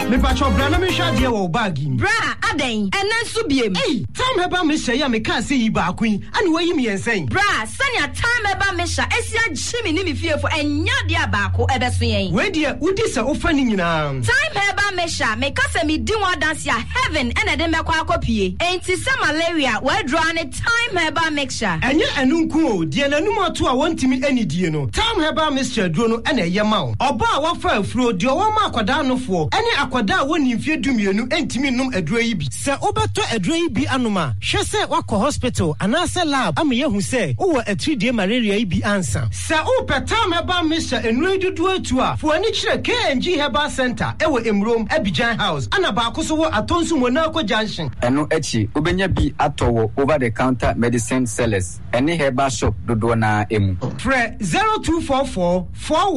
Me pacho bra na me hwa de wo bag ni. Bra, adan. Enen so biem. Hey, time heba me hye ya me ka se yi ba akun. Ani wayi me yensen. Bra, sanya time heba me hya esia gyimi ni me fiefo enya de abako ebeso yen. We de udi se ofa ni nyina. Time heba me hya me ka se me di one dance ya heaven ene de mekwa akopie. Enti se malaria we draw ne time heba mixture. Enye enu nku o, de nanum ato a wontimi ani die no. Time heba mixture duro no ene ye ma wo. Oba a wafa afuro de wo ma akwada nofo. Ene akwada a woni mfie dumienu entimi num aduro yi bi. Se obeto aduro yi bi anoma, hwe se wakọ hospital anase lab am ye hu se wo atridie malaria yi bi ansa. Se o time heba mixture enu dudu atu a, fo ani kire KNG Herbal Center ewo Emrom Abidjan House. Ana ba akoso wo atonsu Monaco Junction. Eno echi obenya bi atowo over the counter medicine sellers. Any herbal shop dodo na emu. Fre 0244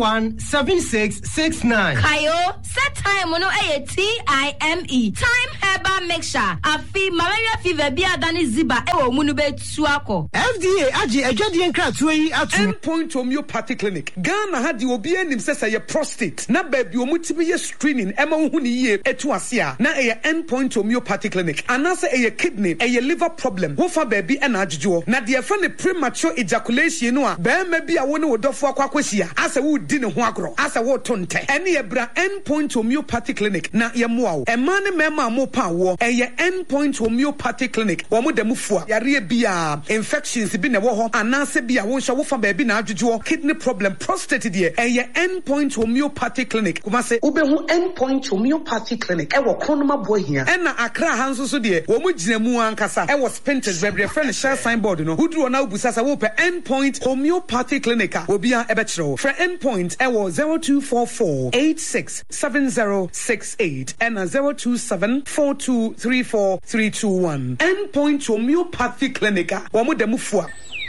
417669. Kayo set time no TIME time herbal mixture afi malaria fever bi adani ziba ewo mu no betu akọ. FDA agi adwade nkratoa yi atu. Endpoint Homeopathy Clinic. Ghana had the obi anim say your prostate. Na baby omutibi ye screening ema hu ni ye etu ase a. Na e Endpoint Homeopathy Clinic. Anase e kidney e liver problem. Wo fa baby e na adwuo. Na de fa ne premature ejaculation no a be ma bi a wo ne wodofo akwakwahia. Ase wo di ne ho agro. Ase wo tonte. Ene ye bra Endpoint Homeopathy Clinic. Na ye moa wo. E ma ne mema mo pa wo. E ye Endpoint Homeopathy Clinic. Wo mo dem fua. Yare bia infections bi ne wo ho. Anase bia wo hwa wo fa baby na adwuo. Kidney problem, prostate de e ye Endpoint Homeopathy Clinic. Kuma se ubehu Endpoint Homeopathy Clinic. E wo kronoma boy hia. E na Accra hanso so de wo mo gina mu ankasa. E wo Spintex bebre friend share signboard no. Udru na ubusasa wo pe Endpoint Homeopathy Clinic. Obia e be kire. For Endpoint e wo 0244 867068 and 0274234321. Endpoint Homeopathy Clinic. Wo mo dem fua.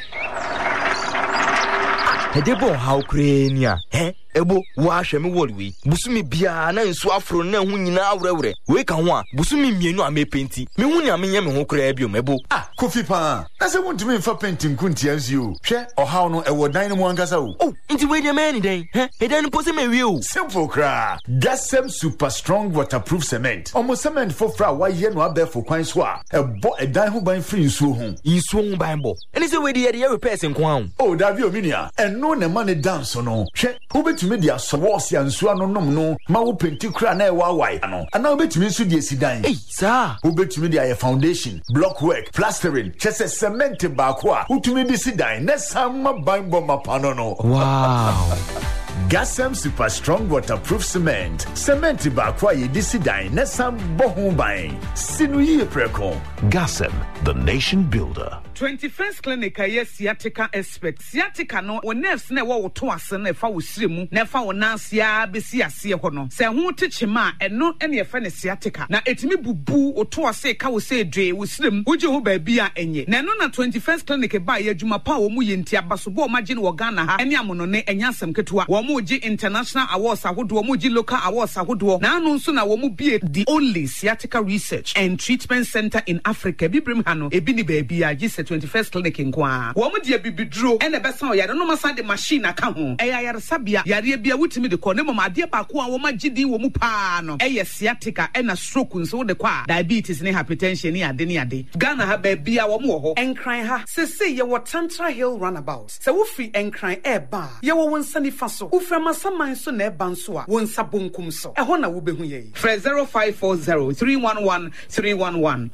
Hedebo how krenia ebo wa hwe me wolwi busumi bia na nso afro na hu nyina awrewre we ka ho a busumi mienu a me penti me hu ni amenye me ho kra biom ebo kofi pa na se wontumi mfa penti nkunti azio hwe ohaw no ewo dan no mu ankasa o nti we de man den edan no pose me wie o simple kra Gasem super strong waterproof cement omo cement for fra wa ye no abefo kwan so a ebo edan ho ban free nsuo ho ban bo eni se we de repair sen kwan o davi ominia eno ne ma ne dance no hwe tumi dia sowosi ansu anonom no ma wo penti kra na e wa wai ano ana obetumi nsu die sidan sa obetumi dia ye foundation block work plastering chese cement ba ko a utumi di sidan na samma banbo mapano no wow Gasem super strong waterproof cement ba kwa ye di sidan na sam bohu ban sinu ye preko. Gasem, the nation builder. 21st Clinic aye sciatica expert. Sciatica no o nerves na wo to ase na fa wo siremu na fa wo nansia besi ase ho no. Se ho techema eno ene ye fa ne sciatica. Na etimi bubu o to ase ka wo se dwe wo sirem. Wo je ho ba bia enye. Na eno na 21st Clinic ba ye adwuma pa wo mu ye ntia baso bo ma je ne wo Ghana ha. Ene amono ne enya asem ketua. Wo mu ji international awards ahodo, wo mu ji local awards ahodo. Na anu nso na wo mu bie the only sciatica research and treatment center in Africa. Bibrim ha no ebi ni ba bia ji 21st Clinic nkwa wo mu de bibiduro ene besa o yare no masa de machine aka ho yare sabia yare bia wutimi de ko ne mama ade ba ko a wo magidi wo mu pa no sciatica ena stroke nso de kwa diabetes ne hypertension ne ade Ghana ha ba bia wo mu ho enkran ha sese ye wo Tantra Hill runabout se wo free enkran ba ye wo wonsa ni fa so wo fra masaman so na ba nso a wonsa bonkum so ho na wo behu ye 0540 311 311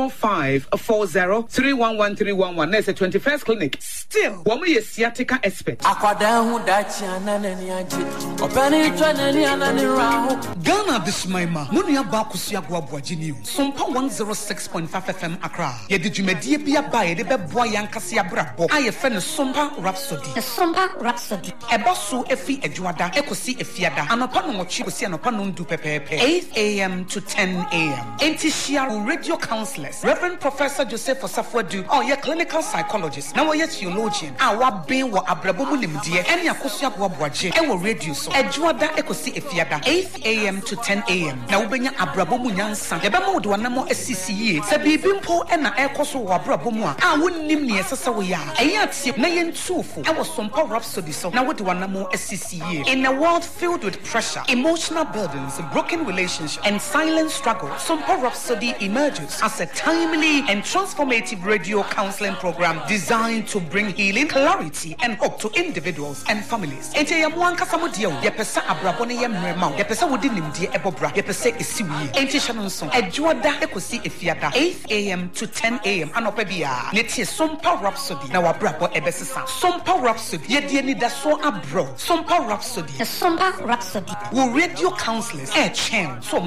0540 311 311 na 21st Clinic still woman ye sciatica expert akwada hu dachi anani aje opani twanani anani raho Ghana this maima munu aba kusia goaboaji ni sompa 106.5 FM Accra ye de dwumadie bia ba ye de beboa yankase abrabo aye fe ne sompa rhapsody eba so efi adwada ekosi efiada anopa no mochi kosi anopa no ndu pepepe 8 a.m. to 10 a.m. Enti share radio counselors Reverend Professor Joseph Osafuadu wɔyɛ clinical psychologist na wɔyɛ theologian a waben wɔ abrabɔ mu nimdeɛ ɛne akosua boaboagye ɛwɔ radio so adwoada ekosi efiada 8 a.m. to 10 a.m. na wobɛnya abrabɔ mu nyansa yɛbɛma wo de wanamo asisi yie sɛ biribi mpo ɛna ɛkɔ so wɔ abrabɔ mu a wonnim ne ɛsɛ sɛ woyɛ a ɛyɛ atie na yɛntuufo ɛwɔ Sompa Rhapsody so na wode wanamo asisi yie. In a world filled with pressure, emotional burdens, broken relationships and silent struggle, Sompa Rhapsody emerges as a timely and transformative radio counseling program designed to bring healing, clarity and hope to individuals and families. Enti ya muanka samudia ye pesa abrabɔ ne ye mrema ye pesa wodi nimdie ebobra ye pesa esiwie enti hyanonso adwoada ekosi efiada 8 a.m. to 10 a.m. anopa bia ne tie Sompa Rhapsody na wabrabɔ ebesesa. Sompa Rhapsody ye die ni daso abro. Sompa Rhapsody Sompa Rhapsody wo radio counselors chen so